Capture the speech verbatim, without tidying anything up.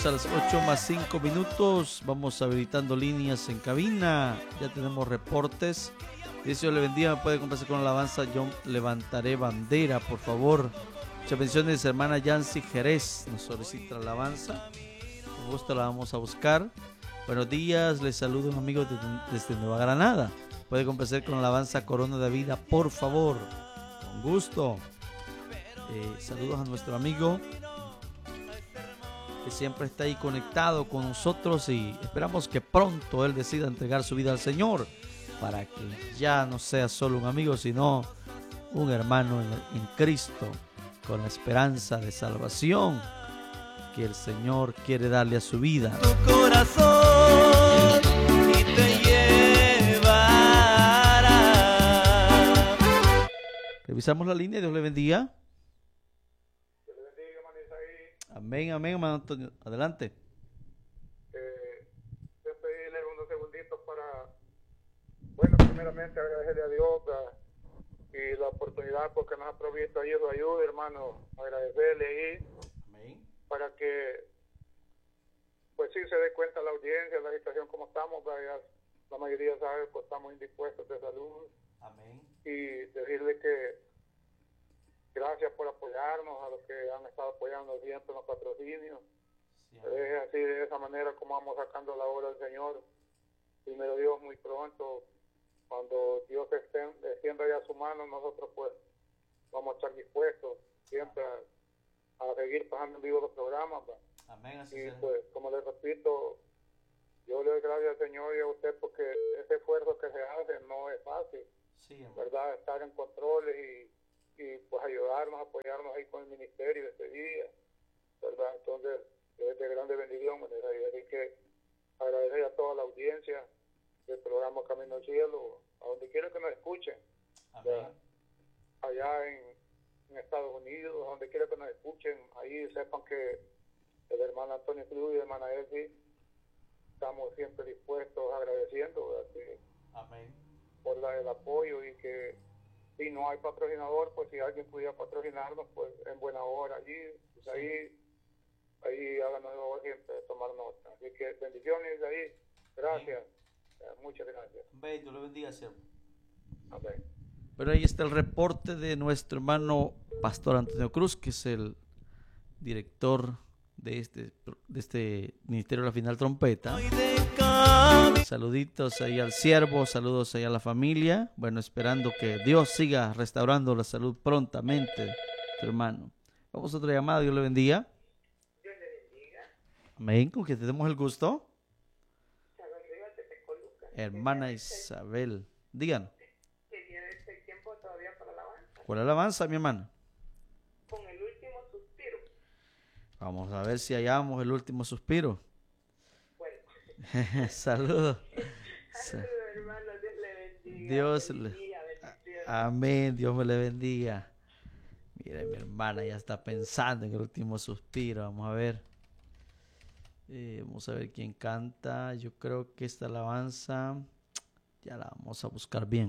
a las ocho más cinco minutos. Vamos habilitando líneas en cabina. Ya tenemos reportes. Dice: Dios le bendiga. Me puede complacer con la alabanza. Yo levantaré bandera, por favor. Muchas bendiciones, hermana Yancy Jerez. Nos solicita la alabanza. Con gusto la vamos a buscar. Buenos días. Les saludo un amigo desde, desde Nueva Granada. Puede complacer con la alabanza Corona de Vida, por favor. Con gusto. Eh, saludos a nuestro amigo que siempre está ahí conectado con nosotros, y esperamos que pronto él decida entregar su vida al Señor, para que ya no sea solo un amigo, sino un hermano en, en Cristo, con la esperanza de salvación que el Señor quiere darle a su vida. Tu corazón y te llevará. Revisamos la línea. Dios le bendiga. Amén, amén, hermano Antonio. Adelante. Eh, yo pedirle unos segunditos para, bueno, primeramente agradecerle a Dios la, y la oportunidad porque nos ha provisto ahí su ayuda, hermano. Agradecerle ahí. Amén. Para que, pues sí, se dé cuenta la audiencia, la situación como estamos. Ya, la mayoría sabe, pues estamos indispuestos de salud. Amén. Y decirle que gracias por apoyarnos, a los que han estado apoyando siempre en los patrocinios. Sí, es así, de esa manera como vamos sacando la obra del Señor. Primero Dios, muy pronto, cuando Dios extienda ya su mano, nosotros pues vamos a estar dispuestos siempre a, a seguir pasando en vivo los programas. ¿va? Amén. Así y sea. Pues, como les repito, yo le doy gracias al Señor y a usted porque ese esfuerzo que se hace no es fácil. Sí, ¿verdad? Estar en controles y y pues ayudarnos, apoyarnos ahí con el ministerio de este día, ¿verdad? Entonces, es de grande bendición, ¿verdad? Así que agradecer a toda la audiencia del programa Camino al Cielo, a donde quiera que nos escuchen, ¿verdad? Allá en, en Estados Unidos, a donde quiera que nos escuchen, ahí sepan que el hermano Antonio Cruz y la hermana Elsie estamos siempre dispuestos, agradeciendo, ¿verdad? Que, Amén. Por la, el apoyo, y que si no hay patrocinador, pues si alguien pudiera patrocinarnos, pues en buena hora allí, pues sí. ahí, ahí háganos el favor siempre de tomar nota. Así que bendiciones de ahí, gracias, eh, muchas gracias. Amén, Dios le bendiga, siervo. Amén. Pero ahí está el reporte de nuestro hermano Pastor Antonio Cruz, que es el director de este, de este Ministerio de la Final Trompeta. Saluditos ahí al siervo, saludos ahí a la familia. Bueno, esperando que Dios siga restaurando la salud prontamente, tu hermano. Vamos a otra llamada. Dios le bendiga. Dios le bendiga. Amén. ¿Con que tenemos el gusto? Isabel Rivas de Tecoluca. Hermana Isabel, díganos. Quería este tiempo todavía para la alabanza. ¿Cuál alabanza, mi hermana? Con el último suspiro. Vamos a ver si hallamos el último suspiro. Bueno. Saludos. Saludos, hermano. Dios le bendiga. Dios le... Amén. Dios me le bendiga. Mira, mi hermana ya está pensando en el último suspiro. Vamos a ver. Eh, vamos a ver quién canta. Yo creo que esta alabanza ya la vamos a buscar bien.